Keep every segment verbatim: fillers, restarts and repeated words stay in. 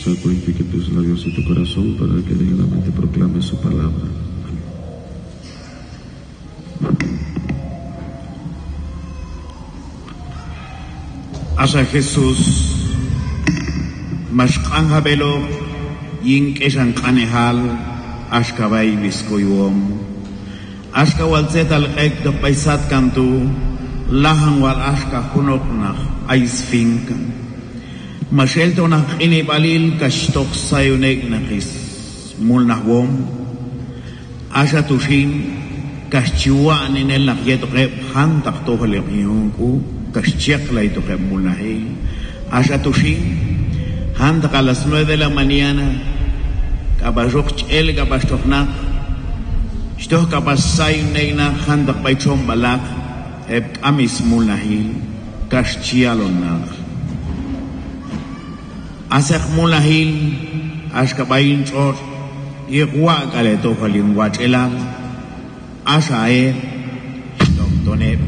Señor purifique tus labios y tu corazón para que dignamente proclame su palabra. Asa Jesús Mashkan Habelo Yink Eshan Kanehal Ashkabay Biskoyom Ashka Walzet al Ek de Paisat Kantu Lahan wal Ashka Hunoknach Ais Finkan Mashelto nach ini balil Kashtok Sayunek Nakis Mulnach Wom Asha Tushin Kashchiwa Ninel Nakiet Rep Hantak Tohele Yunku Kashchek la ito kay mulahi. Asha tushin, handa a las nueve de la mañana, kabajok chel kabastoknak, shtoh kabasay neina handa paichom balak, eb amis mulahi, kashchialonak. Asek mulahil, ashkabayin chor, yekwa kaleto halin wachelan, asha e, shtok toneb.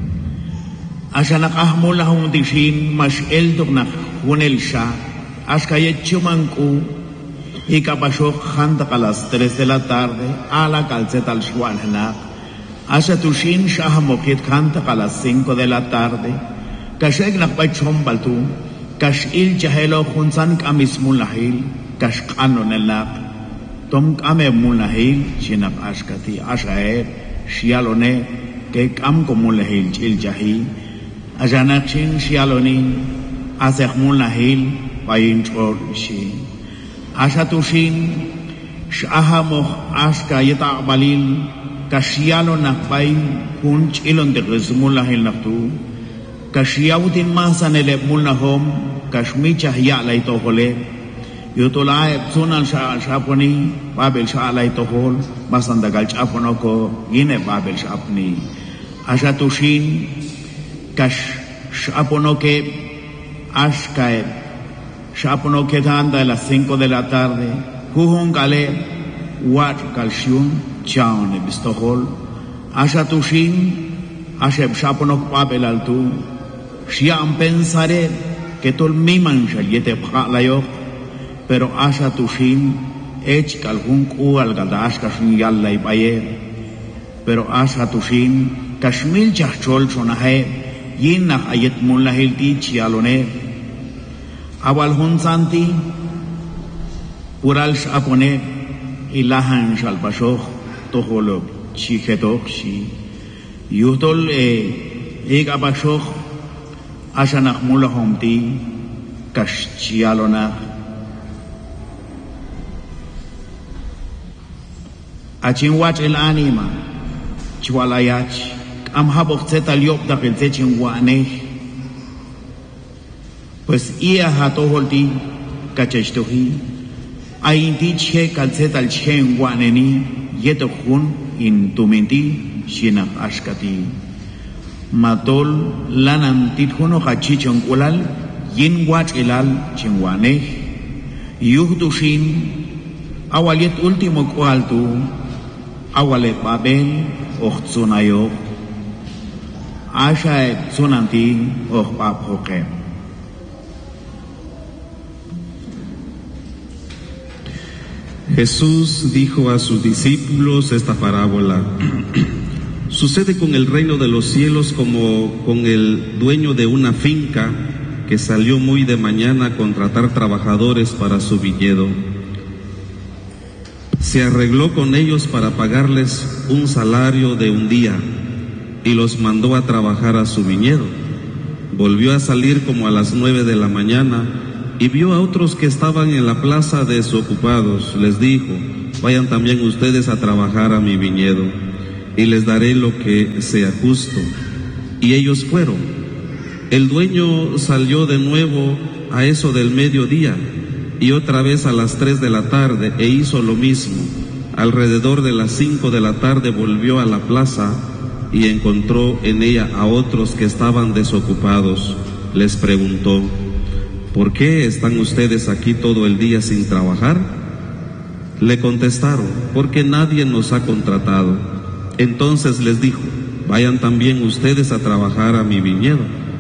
Asha nakahmula hong dishin mas eldok na hunel siya as kayet chumanku ikapasok handa a las tres de la tarde a la calceta al shualhanak asha tushin siya hamokit handa a las cinco de la tarde kasheg nakpachom baltu kash il jahelo hunsan kamis mulahil kash kano nelak tom kame mulahil sinak ashkati asha er shialone ke kam ko mulahil il jahi Ajanakshin Shialonin, Azekmun Lahil, Bayin Chorshi. Ashatushin, Shahamoch Ashka Yeta Balil, Kashialo Nakbay, Punch Ilon de Resmulahil Naktu, Kashiautin Masanele Mulnahom, Kashmicha Yalai Tohole, Yutulai Sunal Shaponi, Babel Shalai Tohol, Masandagal Chaponoko, Yine Babel Shapni. Ashatushin, Kash Shaponoke Ashkae Shaponoke anda a las cinco de la tarde Jujun Gale Wat Kalshun Chaone Bistohol Ashatushin Asheb Shaponok Papel Altu Shiam pensare que tol miman shaliete Phalayok pero Ashatushin Ech Kalhun Ku al Gadash Kashin Yalla y Bayer pero Ashatushin Kashmil Chachol Shonahe yin nak ayat mulahil ti chialone awal hun santi pural shapone ilahan shalpashok toholo chichetok shi yutol e eg abashok ashanak mulahom ti kash chialona achin wach el anima chwalayach am habok zeta liop da pensechin wane pues ia hatoholti kacheshtohi ainti che kalzeta al chen waneni yeto hun in tumenti shinak ashkati matol lanan tithuno hachichon kulal yin wach ilal chinwane yuhdushin awalet último kualtu awalet babel ochtsunayo Asha Sunanti of Papoke. Jesús dijo a sus discípulos esta parábola. Sucede con el reino de los cielos como con el dueño de una finca que salió muy de mañana a contratar trabajadores para su viñedo. Se arregló con ellos para pagarles un salario de un día y los mandó a trabajar a su viñedo. Volvió a salir como a las nueve de la mañana y vio a otros que estaban en la plaza desocupados. Les dijo, vayan también ustedes a trabajar a mi viñedo y les daré lo que sea justo. Y ellos fueron. El dueño salió de nuevo a eso del mediodía y otra vez a las tres de la tarde e hizo lo mismo. Alrededor de las cinco de la tarde volvió a la plaza y encontró en ella a otros que estaban desocupados. Les preguntó, ¿por qué están ustedes aquí todo el día sin trabajar? Le contestaron, porque nadie nos ha contratado. Entonces les dijo, vayan también ustedes a trabajar a mi viñedo.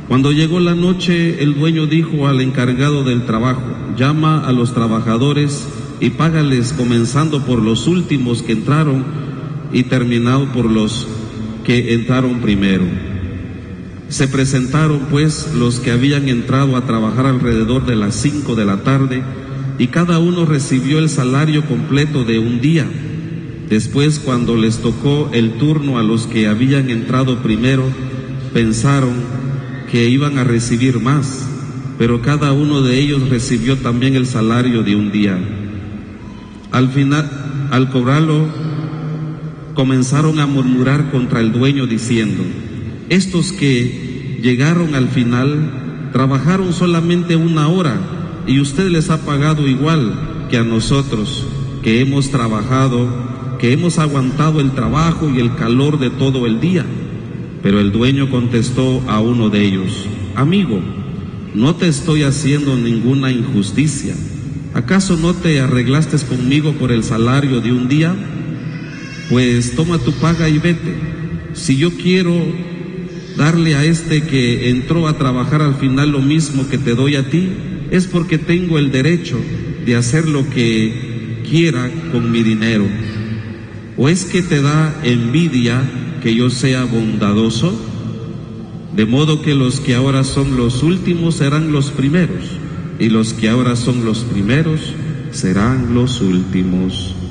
Cuando llegó la noche, el dueño dijo al encargado del trabajo: llama a los trabajadores y págales, comenzando por los últimos que entraron y terminado por los que entraron primero. Se presentaron pues los que habían entrado a trabajar alrededor de las cinco de la tarde, y cada uno recibió el salario completo de un día. Después, cuando les tocó el turno a los que habían entrado primero, pensaron que iban a recibir más, pero cada uno de ellos recibió también el salario de un día. Al final, al cobrarlo, comenzaron a murmurar contra el dueño diciendo: estos que llegaron al final trabajaron solamente una hora, y usted les ha pagado igual que a nosotros, que hemos trabajado, que hemos aguantado el trabajo y el calor de todo el día. Pero el dueño contestó a uno de ellos: amigo, no te estoy haciendo ninguna injusticia. ¿Acaso no te arreglaste conmigo por el salario de un día? Pues toma tu paga y vete. Si yo quiero darle a este que entró a trabajar al final lo mismo que te doy a ti, es porque tengo el derecho de hacer lo que quiera con mi dinero. ¿O es que te da envidia que yo sea bondadoso? De modo que los que ahora son los últimos serán los primeros, y los que ahora son los primeros serán los últimos.